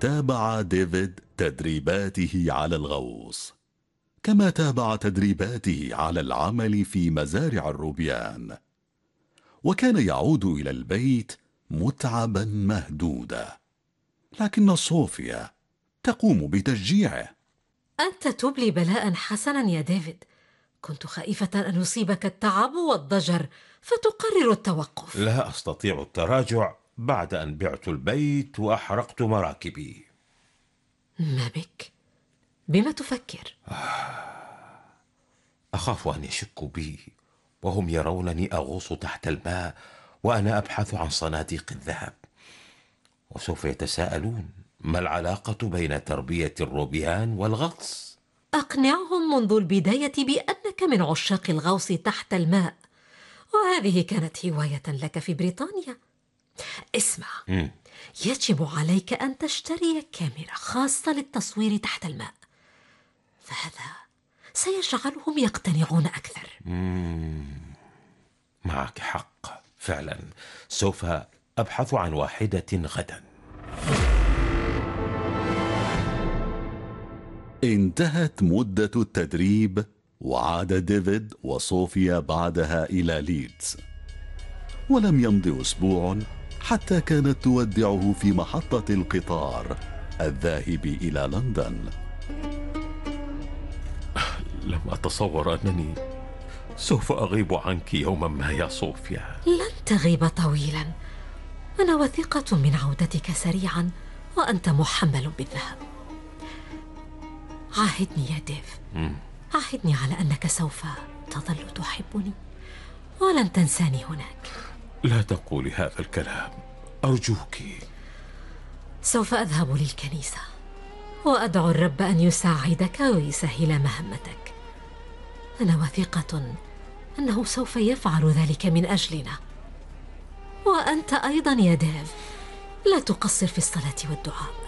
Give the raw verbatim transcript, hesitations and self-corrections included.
تابع ديفيد تدريباته على الغوص، كما تابع تدريباته على العمل في مزارع الروبيان، وكان يعود إلى البيت متعبا مهدودا، لكن صوفيا تقوم بتشجيعه. أنت تبلي بلاء حسنا يا ديفيد، كنت خائفة أن يصيبك التعب والضجر فتقرر التوقف. لا أستطيع التراجع بعد أن بعت البيت وأحرقت مراكبي. ما بك؟ بما تفكر؟ أخاف أن يشكوا بي وهم يرونني أغوص تحت الماء وأنا أبحث عن صناديق الذهب، وسوف يتساءلون ما العلاقة بين تربية الروبيان والغطس. أقنعهم منذ البداية بأنك من عشاق الغوص تحت الماء، وهذه كانت هواية لك في بريطانيا. اسمع، م. يجب عليك أن تشتري كاميرا خاصة للتصوير تحت الماء، فهذا سيجعلهم يقتنعون أكثر. مم. معك حق، فعلا سوف أبحث عن واحدة غدا. انتهت مدة التدريب، وعاد ديفيد وصوفيا بعدها إلى ليدز، ولم يمض أسبوع حتى كانت تودعه في محطة القطار الذاهب إلى لندن. لم أتصور أنني سوف أغيب عنك يوما ما يا صوفيا. لن تغيب طويلا، أنا وثيقة من عودتك سريعا وأنت محمل بالذهب. عاهدني يا ديف، م. عاهدني على أنك سوف تظل تحبني ولن تنساني هناك. لا تقولي هذا الكلام أرجوك. سوف أذهب للكنيسة وأدعو الرب أن يساعدك ويسهل مهمتك. أنا وثيقة أنه سوف يفعل ذلك من أجلنا، وأنت أيضا يا ديف لا تقصر في الصلاة والدعاء.